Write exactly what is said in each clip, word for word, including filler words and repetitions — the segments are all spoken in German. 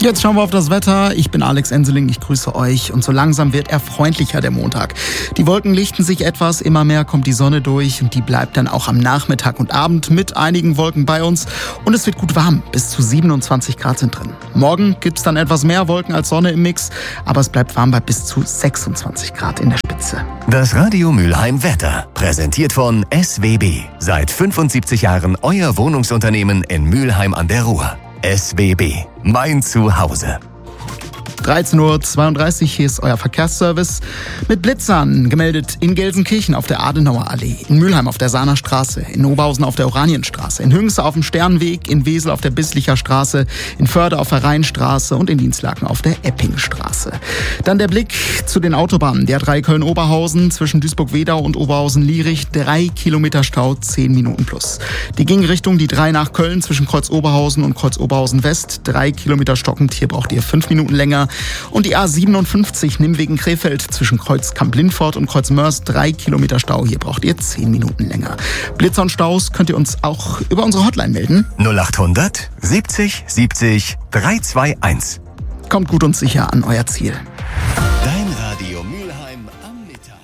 Jetzt schauen wir auf das Wetter. Ich bin Alex Enseling, ich grüße euch. Und so langsam wird er freundlicher, der Montag. Die Wolken lichten sich etwas, immer mehr kommt die Sonne durch und die bleibt dann auch am Nachmittag und Abend mit einigen Wolken bei uns. Und es wird gut warm, bis zu siebenundzwanzig Grad sind drin. Morgen gibt's dann etwas mehr Wolken als Sonne im Mix, aber es bleibt warm bei bis zu sechsundzwanzig Grad in der Spitze. Das Radio Mülheim Wetter, präsentiert von S W B. Seit fünfundsiebzig Jahren euer Wohnungsunternehmen in Mülheim an der Ruhr. S W B, mein Zuhause. dreizehn Uhr zweiunddreißig, hier ist euer Verkehrsservice. Mit Blitzern gemeldet in Gelsenkirchen auf der Adenauer Allee, in Mülheim auf der Sahner Straße, in Oberhausen auf der Oranienstraße, in Hünxe auf dem Sternweg, in Wesel auf der Bisslicher Straße, in Förde auf der Rheinstraße und in Dienstlaken auf der Eppingstraße. Dann der Blick zu den Autobahnen. Der drei Köln-Oberhausen zwischen Duisburg-Wedau und Oberhausen-Lierich, drei Kilometer Stau, zehn Minuten plus. Die Gegenrichtung, die drei nach Köln zwischen Kreuz-Oberhausen und Kreuz-Oberhausen-West, drei Kilometer stockend, hier braucht ihr fünf Minuten länger. Und die A siebenundfünfzig Nimwegen Krefeld zwischen Kreuz Kamp-Lindfort und Kreuz Mörs, drei Kilometer Stau. Hier braucht ihr zehn Minuten länger. Blitzer und Staus könnt ihr uns auch über unsere Hotline melden. null achthundert siebzig siebzig dreihunderteinundzwanzig. Kommt gut und sicher an euer Ziel. Dein Radio Mülheim am Mittag.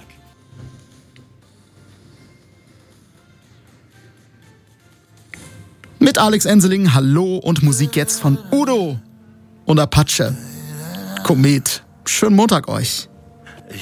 Mit Alex Enseling, hallo und Musik jetzt von Udo und Apache. Komet. Schönen Montag euch.